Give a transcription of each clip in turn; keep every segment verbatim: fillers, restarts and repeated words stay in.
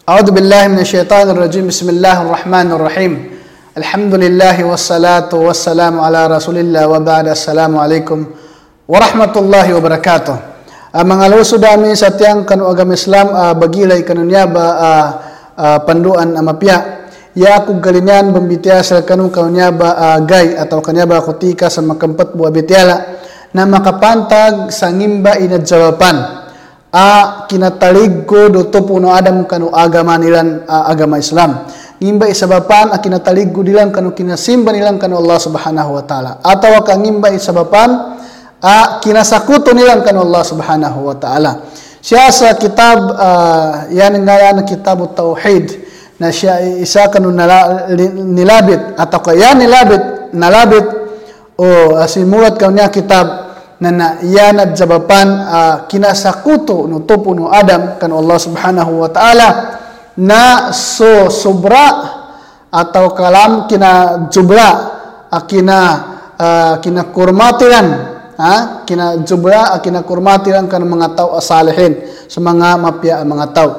A'udzu billahi minasyaitonir rajim. Bismillahirrahmanirrahim. Alhamdulillahi wassalatu wassalamu ala Rasulillah wa ba'da. Assalamualaikum warahmatullahi wabarakatuh. Uh, mga sudami sa tiyang kanu agama Islam uh, bagilay kanunya ba uh, uh, panduan amapya. Ya aku galinyan bambitya sa kanu kanunya ba uh, gay atau kanya ba kutika sa makampat buah bitiala na makapantag sa ngimba inadjawapan. A kinatalig ko doto puno adam kanu agama nilan uh, agama Islam. Ngimba isabapan a kinatalig ko dilang kanu kinasimba nilang kanu Allah Subhanahu wa taala. Atawa ka ngimba isabapan a kinasakuto nilang kanu Allah Subhanahu wa taala. Siya sa kitab uh, yan nga na kitab tauhid na siya isa kanu nala, nilabit atau kaya nilabit nalabit o uh, simulat kanya kitab na na yan at jabapan uh, kinasakuto no topo no Adam kan Allah Subhanahu wa taala na so sobra atau kalam kina jubra uh, kina uh, kina kurmatilan ha kina jubra uh, kina kurmatilan kan mga tao asalihin sa mga mapya mga tao.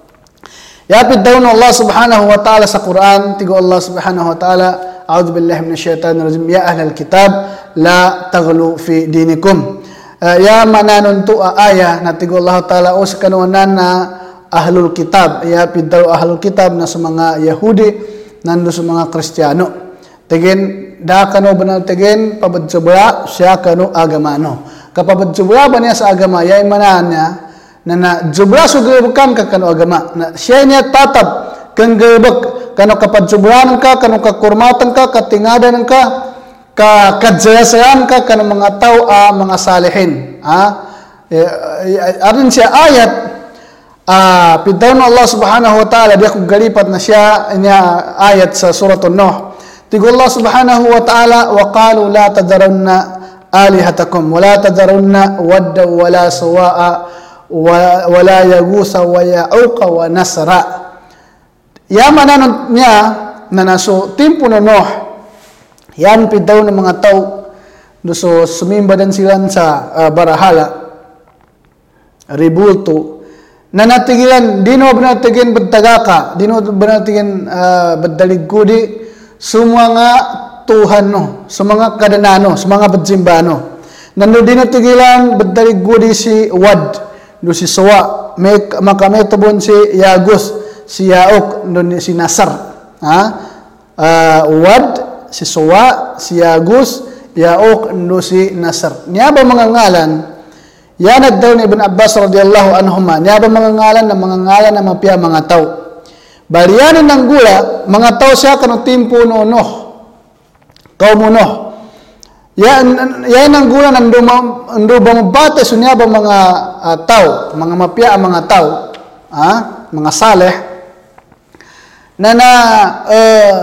Yapid daw no Allah Subhanahu wa taala sa Quran tigo Allah Subhanahu wa taala a'udzu billahi minasyaitonir rajim ya ahlal kitab la taghlu fi dinikum. Uh, ya mananon tu uh, aya na tigo Allah taala o sa kanunan na ahlul kitab ya pidaw ahlul kitab na sa mga Yahudi nando sa mga Kristiyano. Tegen da kanu banal tegen pabadjubra siya kanu agamano. Kapabadjubra ba niya sa agama ya manan niya na na jubra sugebukan ka kanu agama. Na siya niya tatap kang gebek kanu kapadjubranan ka kanu kakurmatan ka katingadan ka ka kadzayasan ka kanu mga tao a uh, mga salihin ha uh, aron siya ayat ah uh, pidaw na Allah Subhanahu wa taala dia kung galipat na siya niya ayat sa suratun Nuh tigo Allah Subhanahu wa taala wa qalu la tadarunna alihatakum wa la tadarunna wadda wa la suwa'a wa la yagusa wa ya'uqa wa nasra. Yamanan niya na naso timpo no Nuh yan pidaw ng mga tao do so sumimba din sila sa uh, barahala ribulto na natigilan dino banatigin badtagaka dino banatigin uh, baddaligkudi sumanga tuhan no sumanga kadanano sumanga badjimbano nando dinatigilan baddaligkudi si Wad do si Suwa may makametobon si Yagus si Yaok do si Nasar ha uh, Wad si Suwa, si Yagus, Yaok, no si Nasar. Niya ba mga ngalan? Yan at daw ni Ibn Abbas radiyallahu anhuma. Niya ba mga ngalan na mga ngalan na mapya mga tao? Baliyanin ng gula, mga tao siya kanu timpo no Nuh. Kaum Nuh. Yan yan ang gula nando ando bumabate so niya ba mga uh, tao, mga mapya mga tao, ha? Mga saleh na na uh,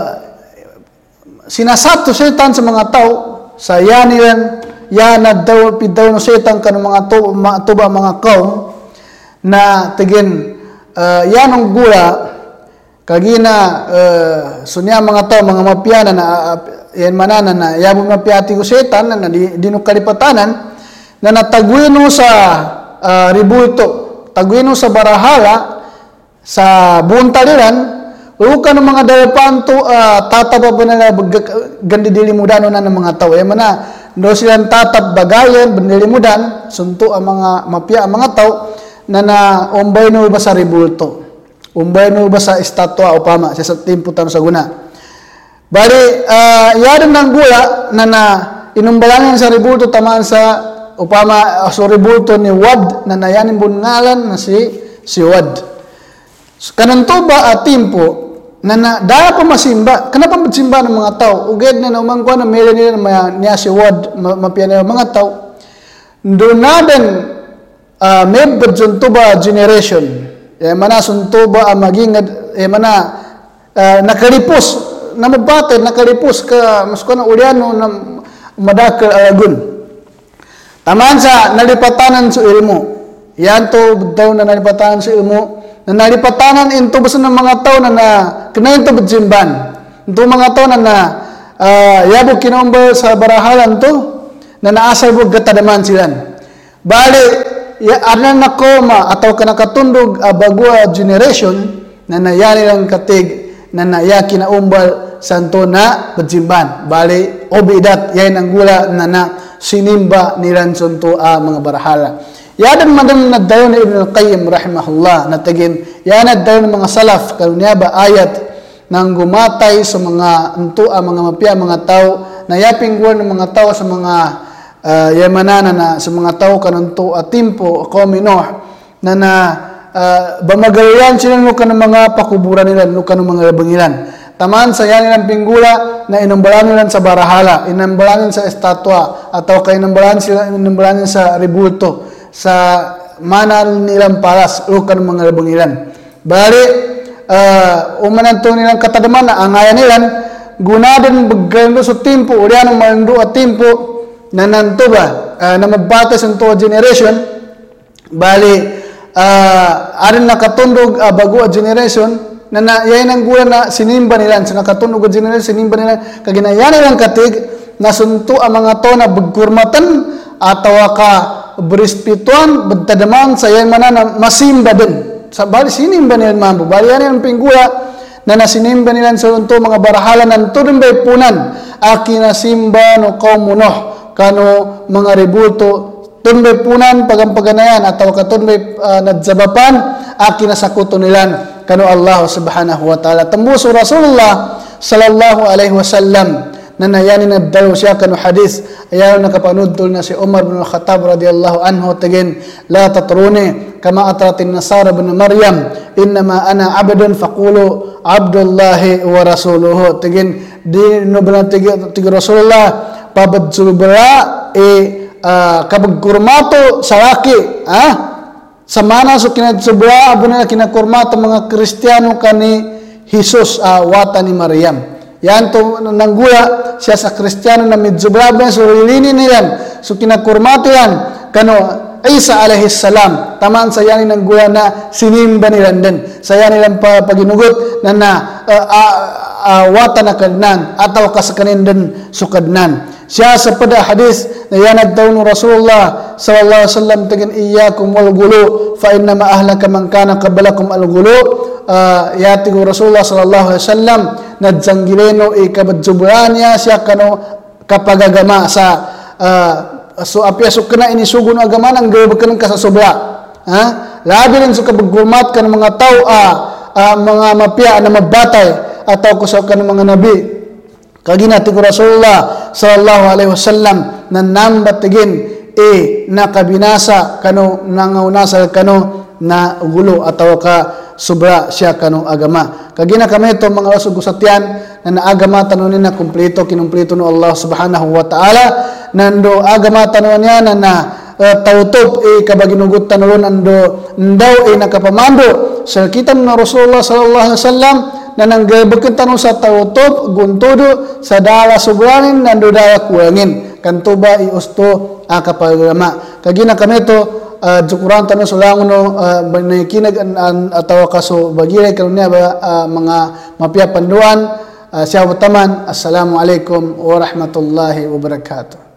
sinasato setan sa mga tao sa yanilan yana daw pidaw no setan kan mga to tuba mga kaum na tegen uh, yanong gula kagina uh, sunya mga tao mga mapyana na uh, yan manana na yabo mapyati ko setan na di, di no kalipatanan na natagwino sa uh, ribulto tagwino sa barahala sa buntaliran ukan ng mga dalapanto uh, tatap ba na gandi dilimudan na ng mga tao. Yan man na, do silang tatap bagayan, bandilimudan, sunto ang mga mapya, ang mga tao, na na umbay no ba sa ribulto. Umbay no ba sa estatwa o pama, sa timputan sa guna. Bali, uh, yan ng gula, na na inumbalangan sa ribulto, tamaan sa upama, uh, so ribulto ni Wad, na nayanin bungalan na si, si Wad. So, kananto ba at uh, timpo, na na dara pa masimba kana pa masimba ng mga tao uged na umangko na meron nila na niya si Wad mapya na mga tao do naden uh, may budjun ba generation e mana sunto ba maging e mana uh, nakalipos na mabate nakalipos ka masko na uliano na madakal alagun taman sa nalipatanan sa ilmo yan to daw na nalipatanan sa ilmo na nalipatanan into basta ng mga tao na na kinain to bajimban into mga tao na na uh, yabo kinomba sa barahalan to na naasay bug gatadaman silan bali ya anan na koma ataw kanakatundog uh, bagwa generation na nayani lang katig na nayaki na umbal santo na bajimban bali obidat yain ang gula na na sinimba nilan sunto a mga barahala. Yadan madam na dayon ni Ibn al-Qayyim rahimahullah na tagin yanad dayon mga salaf kanunya ba ayat nang gumatay sa mga unto a mga mapya mga tao na yaping gula ng mga tao sa mga uh, yamanana na sa mga tao kanunto a timpo ako Nuh na na uh, bamagayan sila no kanang mga pakuburan nila no kanang mga bangilan. Taman sa yan nilang pinggula na inambalan nila sa barahala, inambalan sa estatwa, atau kay inambalan sila inambalan sa ribulto, sa manal nilang palas, o kanang mga bangilan. Bali, uh, umananto nilang katadaman na angayan nilang, gunadan bagando sa timpo, uriyan ang malando at timpo, na nanto ba, uh, na magbatas ang to generation, bali, uh, arin nakatundog uh, bago a generation, na na yain ang gula na sinimba nila sa nakatunog og generation sinimba nila kaginayan nilang katig na sunto ang mga to na bagkurmatan atawa ka berispituan betadaman sa yain mana na masimba din sa bali sinimba nila mambo bali yan ang pinggula na nasinimba nila sa sunto mga barahala nan tudon bay punan aki na simba no kaum Nuh kano mga rebulto tunbay punan pagampaganayan atawa ka tunbay uh, nadzabapan aki na sakuto nila kanu Allah subhanahu wa ta'ala tembuso Rasulullah sallallahu alaihi wasallam na nayani na daw siya kanu hadis ayaw nakapanudtol na si Umar bin Al-Khattab radhiyallahu anhu tegen la tatruni kama atratin nasara bin Maryam innama ana abdun faqulu abdullahi wa rasuluhu tegen di no bilang tegen Rasulullah pabadzulbala e uh, kabagkurmato salaki ah sa mana so kinadsobra abo na kinakurmata mga Kristiyano kani Jesus uh, wata ni Maryam. Yan to nanggula siya sa Kristiyano na midzobra ba so lilini nilan so kinakurmato yan kano Isa alaihi salam taman sa yan nanggula na sinimba nilan din sa yan nilang pa, paginugot na na uh, uh, uh, wata na kadnan ataw kasakanin din sukadnan. Siya sa pada hadis na yanad daw ng Rasulullah sallallahu alaihi wasallam tingin iyyakum wal gulu fa inna ma ahlaka man kana qablakum al gulu uh, yati ko Rasulullah sallallahu alaihi wasallam nadjanggileno ikabadjubranya siya kano kapagagama sa uh, so apya so kana ini sugon agama nang gawakan ka sa sobra ha labi rin so kabaggumat kan mga tao uh, uh, mga mapya na mabatay ataw ko sa kan mga nabi kagina ti Rasulullah sallallahu alaihi wasallam nan nambat tigin e nakabinasa kano nangaunasal kano na gulo ataw ka sobra siya kano agama kagina kami to mga usog usatyan na naagama tanunin na kumpleto kinumpleto no Allah subhanahu wa ta'ala nando agama tanunin niya na na uh, tawtop e kabaginugot tanunon ando ndaw e nakapamando sa kita na Rasulullah sallallahu alaihi wasallam na nanggabakin tanong sa tawtop guntudo sa dala sobranin nando dala kuwangin kantuba iusto akapagama kagina kami to uh, jukuran tanong sulangon no uh, banakinag atawa kaso bagilay kanunya ba uh, mga mapya panduan uh, siya utaman assalamu alaikum warahmatullahi wabarakatuh.